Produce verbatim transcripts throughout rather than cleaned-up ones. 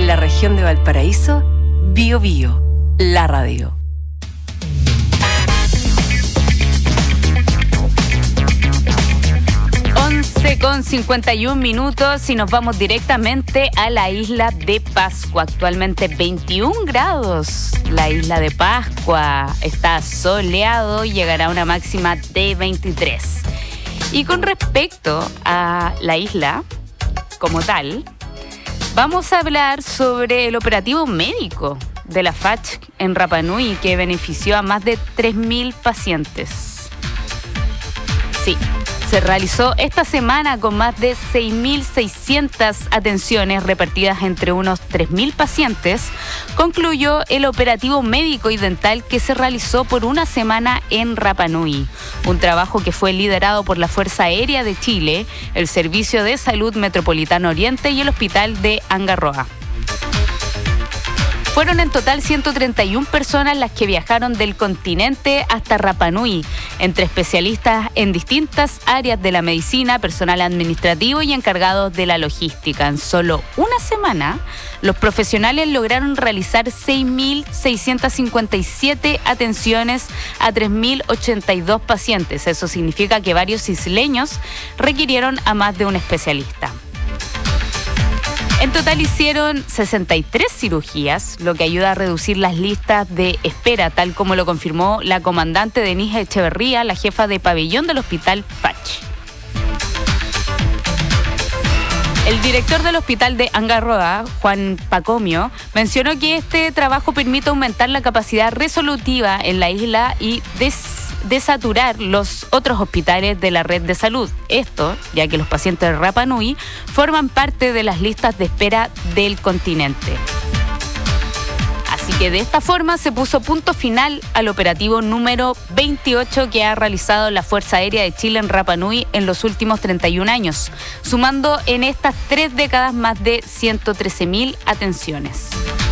En la región de Valparaíso, Bio Bio, la radio. once con cincuenta y un minutos y nos vamos directamente a la isla de Pascua. Actualmente veintiún grados. La isla de Pascua está soleado y llegará a una máxima de veintitrés. Y con respecto a la isla como tal, vamos a hablar sobre el operativo médico de la F A C en Rapa Nui, que benefició a más de tres mil pacientes. Sí, se realizó esta semana con más de seis mil seiscientas atenciones repartidas entre unos tres mil pacientes. Concluyó el operativo médico y dental que se realizó por una semana en Rapa Nui. Un trabajo que fue liderado por la Fuerza Aérea de Chile, el Servicio de Salud Metropolitano Oriente y el Hospital de Angarroa. Fueron en total ciento treinta y una personas las que viajaron del continente hasta Rapa Nui, entre especialistas en distintas áreas de la medicina, personal administrativo y encargados de la logística. En solo una semana, los profesionales lograron realizar seis mil seiscientas cincuenta y siete atenciones a tres mil ochenta y dos pacientes. Eso significa que varios isleños requirieron a más de un especialista. En total hicieron sesenta y tres cirugías, lo que ayuda a reducir las listas de espera, tal como lo confirmó la comandante Denise Echeverría, la jefa de pabellón del Hospital F A C. El director del Hospital de Angarroa, Juan Pacomio, mencionó que este trabajo permite aumentar la capacidad resolutiva en la isla y des desaturar los otros hospitales de la red de salud. Esto, ya que los pacientes de Rapa Nui forman parte de las listas de espera del continente. Así que de esta forma se puso punto final al operativo número veintiocho que ha realizado la Fuerza Aérea de Chile en Rapa Nui en los últimos treinta y un años, sumando en estas tres décadas más de ciento trece mil atenciones.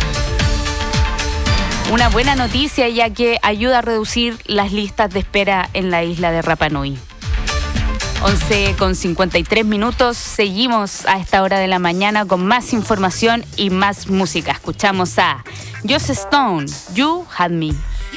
Una buena noticia, ya que ayuda a reducir las listas de espera en la isla de Rapa Nui. once con cincuenta y tres minutos, seguimos a esta hora de la mañana con más información y más música. Escuchamos a Joss Stone, You Had Me.